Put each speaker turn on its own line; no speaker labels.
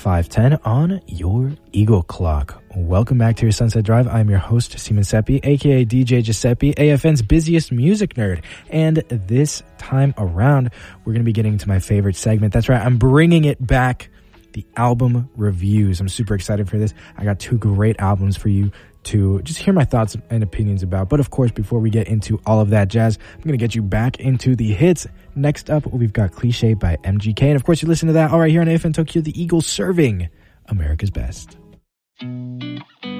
5:10 on your Eagle Clock. Welcome back to your Sunset Drive. I'm your host, Seaman Seppi, aka DJ Giuseppe, AFN's busiest music nerd. And this time around, we're going to be getting to my favorite segment. That's right, I'm bringing it back, the album reviews. I'm super excited for this. I got two great albums for you to just hear my thoughts and opinions about. But of course, before we get into all of that jazz, I'm going to get you back into the hits. Next up, we've got Cliche by MGK. And of course, you listen to that all right here on AFN Tokyo, the Eagles serving America's best.